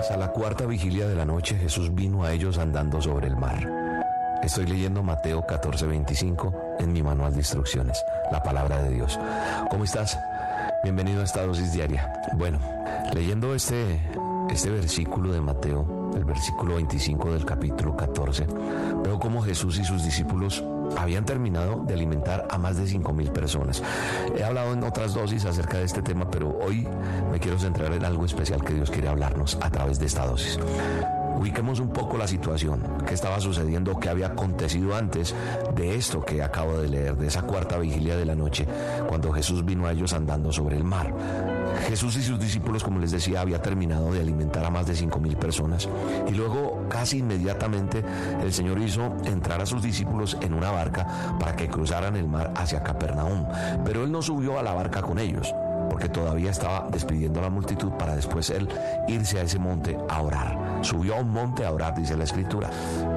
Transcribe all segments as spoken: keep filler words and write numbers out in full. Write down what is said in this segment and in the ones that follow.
Mas a la cuarta vigilia de la noche Jesús vino a ellos andando sobre el mar. Estoy leyendo Mateo catorce veinticinco en mi manual de instrucciones, la palabra de Dios. ¿Cómo estás? Bienvenido a esta dosis diaria. Bueno, leyendo este, este versículo de Mateo, el versículo veinticinco del capítulo catorce, veo cómo Jesús y sus discípulos habían terminado de alimentar a más de cinco mil personas. He hablado en otras dosis acerca de este tema, pero hoy me quiero centrar en algo especial que Dios quiere hablarnos a través de esta dosis. Ubiquemos un poco la situación, qué estaba sucediendo, qué había acontecido antes de esto que acabo de leer, de esa cuarta vigilia de la noche, cuando Jesús vino a ellos andando sobre el mar. Jesús y sus discípulos, como les decía, había terminado de alimentar a más de cinco mil personas, y luego casi inmediatamente el Señor hizo entrar a sus discípulos en una barca para que cruzaran el mar hacia Capernaum, pero Él no subió a la barca con ellos, porque todavía estaba despidiendo a la multitud para después Él irse a ese monte a orar. Subió a un monte a orar, dice la Escritura.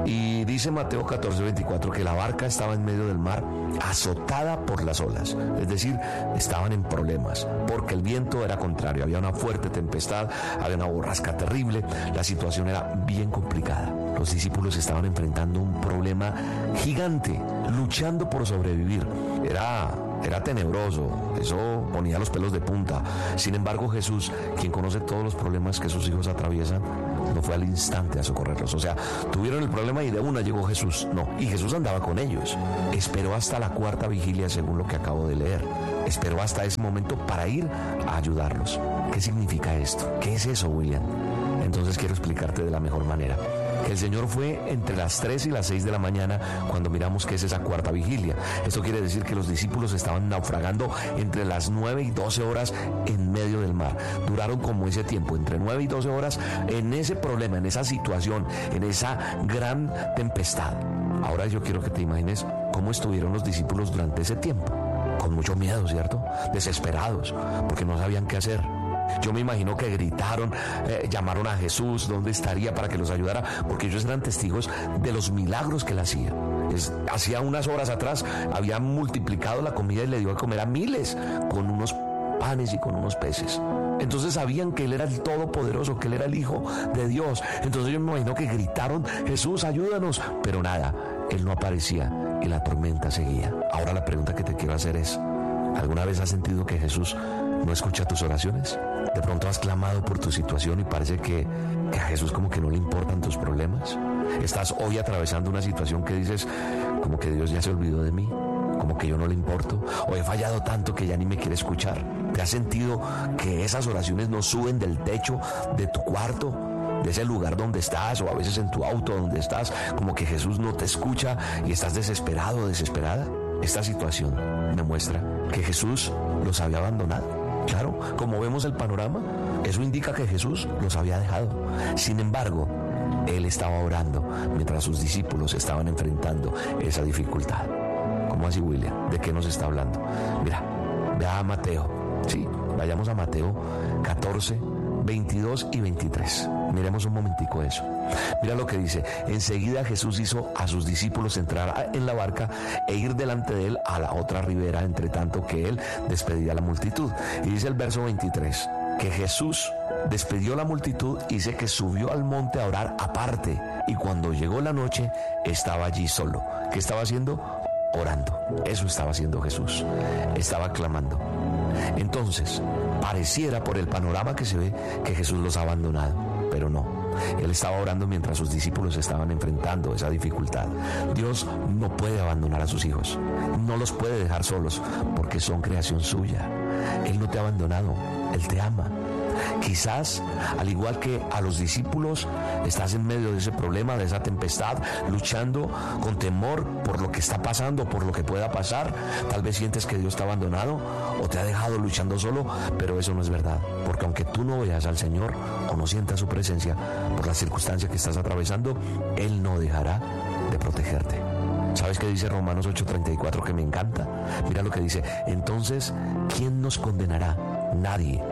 Y dice Mateo catorce veinticuatro que la barca estaba en medio del mar, azotada por las olas. Es decir, estaban en problemas, porque el viento era contrario. Había una fuerte tempestad, había una borrasca terrible. La situación era bien complicada. Los discípulos estaban enfrentando un problema gigante, luchando por sobrevivir. Era... Era tenebroso, eso ponía los pelos de punta. Sin embargo, Jesús, quien conoce todos los problemas que sus hijos atraviesan, no fue al instante a socorrerlos. O sea, tuvieron el problema y de una llegó Jesús. No, y Jesús andaba con ellos. Esperó hasta la cuarta vigilia, según lo que acabo de leer. Esperó hasta ese momento para ir a ayudarlos. ¿Qué significa esto? ¿Qué es eso, William? Entonces quiero explicarte de la mejor manera. El Señor fue entre las tres y las seis de la mañana cuando miramos que es esa cuarta vigilia. Esto quiere decir que los discípulos estaban naufragando entre las nueve y doce horas en medio del mar. Duraron como ese tiempo, entre nueve y doce horas, en ese problema, en esa situación, en esa gran tempestad. Ahora yo quiero que te imagines cómo estuvieron los discípulos durante ese tiempo. Con mucho miedo, ¿cierto? Desesperados, porque no sabían qué hacer. Yo me imagino que gritaron, eh, llamaron a Jesús, ¿dónde estaría para que los ayudara? Porque ellos eran testigos de los milagros que él hacía. Es, hacía unas horas atrás había multiplicado la comida y le dio a comer a miles con unos panes y con unos peces. Entonces sabían que él era el Todopoderoso, que él era el Hijo de Dios. Entonces yo me imagino que gritaron, Jesús, ayúdanos. Pero nada, él no aparecía y la tormenta seguía. Ahora la pregunta que te quiero hacer es, ¿alguna vez has sentido que Jesús no escucha tus oraciones? De pronto has clamado por tu situación y parece que, que a Jesús como que no le importan tus problemas. Estás hoy atravesando una situación que dices, como que Dios ya se olvidó de mí, como que yo no le importo, o he fallado tanto que ya ni me quiere escuchar. ¿Te has sentido que esas oraciones no suben del techo de tu cuarto, de ese lugar donde estás, o a veces en tu auto donde estás, como que Jesús no te escucha y estás desesperado o desesperada? Esta situación me muestra que Jesús los había abandonado. Claro, como vemos el panorama, eso indica que Jesús los había dejado. Sin embargo, Él estaba orando mientras sus discípulos estaban enfrentando esa dificultad. ¿Cómo así, William? ¿De qué nos está hablando? Mira, vea a Mateo. Sí, vayamos a Mateo catorce, veintidós y veintitrés. Miremos un momentico eso. Mira lo que dice. Enseguida Jesús hizo a sus discípulos entrar en la barca e ir delante de él a la otra ribera, entre tanto que él despedía a la multitud. Y dice el verso veintitrés, que Jesús despidió a la multitud y dice que subió al monte a orar aparte. Y cuando llegó la noche, estaba allí solo. ¿Qué estaba haciendo? Orando. Eso estaba haciendo Jesús. Estaba clamando. Entonces, pareciera por el panorama que se ve que Jesús los ha abandonado, pero no. Él estaba orando mientras sus discípulos estaban enfrentando esa dificultad. Dios no puede abandonar a sus hijos, no los puede dejar solos, porque son creación suya. Él no te ha abandonado, Él te ama. Quizás, al igual que a los discípulos, estás en medio de ese problema, de esa tempestad, luchando con temor por lo que está pasando, por lo que pueda pasar. Tal vez sientes que Dios te ha abandonado o te ha dejado luchando solo, pero eso no es verdad, porque aunque tú no veas al Señor o no sientas su presencia por la circunstancia que estás atravesando, Él no dejará de protegerte. ¿Sabes qué dice Romanos ocho treinta y cuatro que me encanta? Mira lo que dice, entonces, ¿quién nos condenará? Nadie.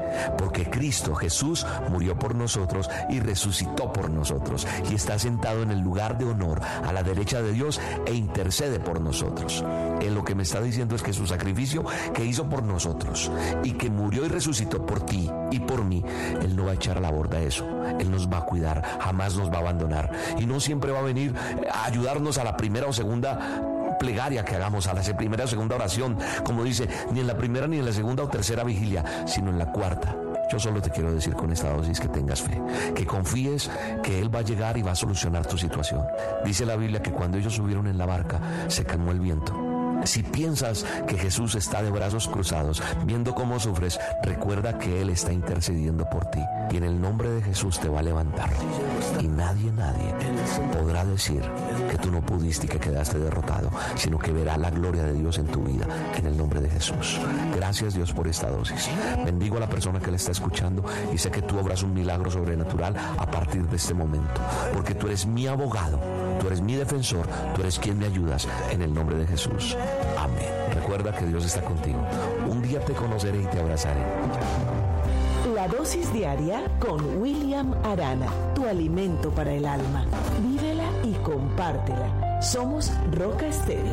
porque Cristo Jesús murió por nosotros y resucitó por nosotros y está sentado en el lugar de honor a la derecha de Dios e intercede por nosotros. Él lo que me está diciendo es que su sacrificio que hizo por nosotros y que murió y resucitó por ti y por mí, Él no va a echar a la borda eso. Él nos va a cuidar, jamás nos va a abandonar y no siempre va a venir a ayudarnos a la primera o segunda plegaria que hagamos, a la primera o segunda oración, como dice, ni en la primera ni en la segunda o tercera vigilia, sino en la cuarta. Yo solo te quiero decir con esta dosis que tengas fe, que confíes que Él va a llegar y va a solucionar tu situación. Dice la Biblia que cuando ellos subieron en la barca se calmó el viento. Si piensas que Jesús está de brazos cruzados, viendo cómo sufres, recuerda que Él está intercediendo por ti. Y en el nombre de Jesús te va a levantar. Y nadie, nadie podrá decir que tú no pudiste y que quedaste derrotado, sino que verá la gloria de Dios en tu vida, en el nombre de Jesús. Gracias, Dios, por esta dosis. Bendigo a la persona que le está escuchando y sé que tú obras un milagro sobrenatural a partir de este momento, porque tú eres mi abogado, tú eres mi defensor, tú eres quien me ayudas, en el nombre de Jesús. Amén. Recuerda que Dios está contigo. Un día te conoceré y te abrazaré. La dosis diaria con William Arana, tu alimento para el alma. Vívela y compártela. Somos Roca Estéreo.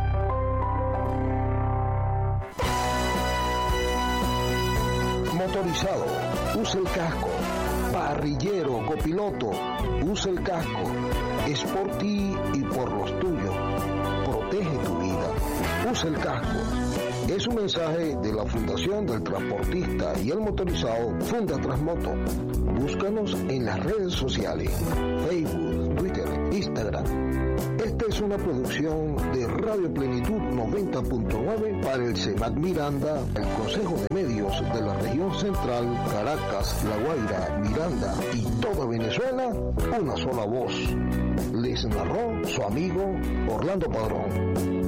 Motorizado, usa el casco. Parrillero, copiloto, usa el casco. Es por ti y por los tuyos. Protege tu vida. Usa el casco. Es un mensaje de la Fundación del Transportista y el Motorizado Funda Transmoto. Búscanos en las redes sociales, Facebook, Twitter, Instagram. Esta es una producción de Radio Plenitud noventa punto nueve para el CEMAC Miranda, el Consejo de Medios de la Región Central, Caracas, La Guaira, Miranda y toda Venezuela, una sola voz. Les narró su amigo Orlando Padrón.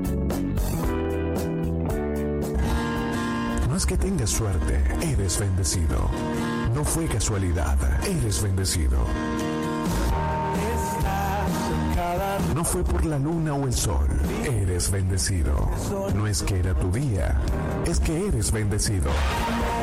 No es que tengas suerte, eres bendecido. No fue casualidad, eres bendecido. No fue por la luna o el sol, eres bendecido. No es que era tu día, es que eres bendecido.